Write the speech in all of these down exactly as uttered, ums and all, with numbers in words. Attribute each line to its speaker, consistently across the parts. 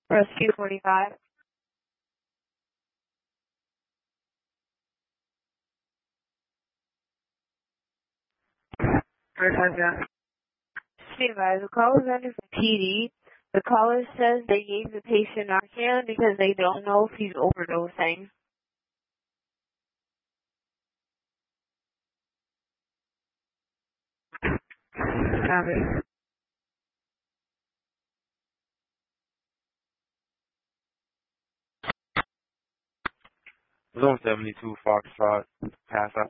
Speaker 1: Rescue forty-five. First time, yeah. Be advised, the call is under for P D. The caller says they gave the patient Narcan because they don't know if he's overdosing. Copy.
Speaker 2: Zone seventy-two, Foxtrot, pass out.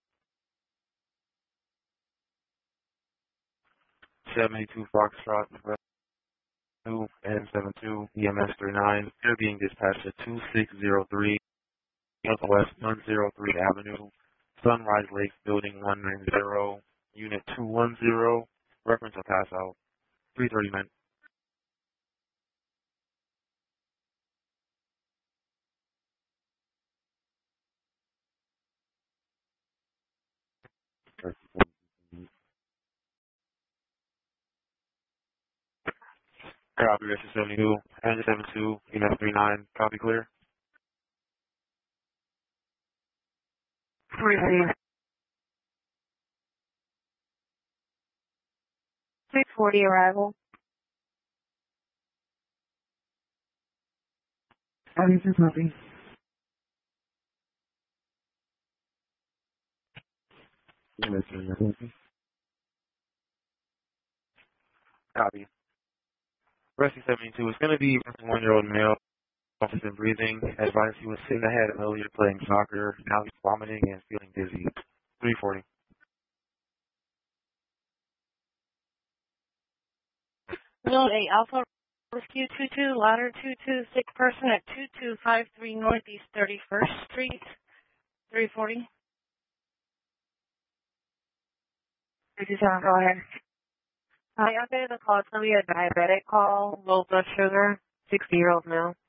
Speaker 2: seventy-two, Foxtrot, two, N seventy-two, E M S thirty-nine. They're being dispatched at two six zero three, Northwest one oh three Avenue, Sunrise Lakes, Building one ninety, Unit two one zero, reference a pass out, three thirty men. Copy, Rescue seventy-two, N seventy-two, E M S thirty-nine, copy clear.
Speaker 1: Receive. six forty arrival.
Speaker 3: This is nothing.
Speaker 2: Copy. Rescue seventy-two is going to be a one-year-old male, office and breathing. Advised he was sitting ahead earlier playing soccer. Now he's vomiting and feeling dizzy. three forty.
Speaker 1: Zone eight Alpha Rescue two two, ladder two two, sick person at two two five three Northeast thirty-first Street, three forty. fifty-seven, go ahead. Hi, updated the call. It's going to be a diabetic call, low blood sugar, sixty-year-old male.